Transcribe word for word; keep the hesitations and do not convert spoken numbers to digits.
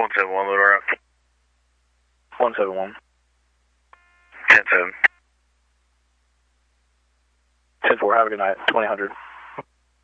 one seven one, Little Rock. one seven one. ten seven. ten four, have a good night. twenty hundred.